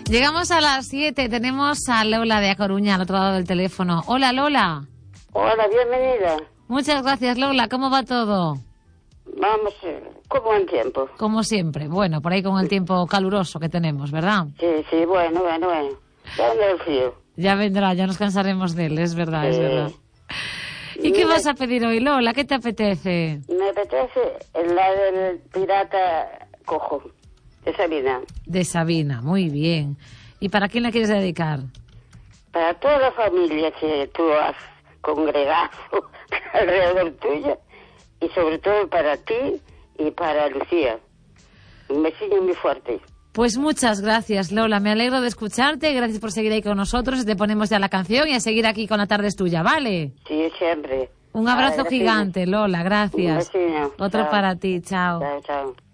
Llegamos a las 7, tenemos a Lola de A Coruña al otro lado del teléfono. Hola, Lola. Hola, bienvenida. Muchas gracias, Lola. ¿Cómo va todo? Vamos, como en tiempo. Como siempre. Bueno, por ahí con el tiempo caluroso que tenemos, ¿verdad? Sí, bueno. Ya vendrá el frío. Ya vendrá, ya nos cansaremos de él, es verdad, es verdad. ¿Y qué vas a pedir hoy, Lola? ¿Qué te apetece? Me apetece la del pirata cojo, de Sabina. De Sabina, muy bien. ¿Y para quién la quieres dedicar? Para toda la familia que tú has congregado alrededor tuya, y sobre todo para ti y para Lucía. Un besillo muy fuerte. Pues muchas gracias, Lola. Me alegro de escucharte. Gracias por seguir ahí con nosotros. Te ponemos ya la canción y a seguir aquí con La Tarde es Tuya, ¿vale? Sí, siempre. Un abrazo gigante, Lola. Gracias. Un besillo. Otro Chao. para ti. Chao. Chao.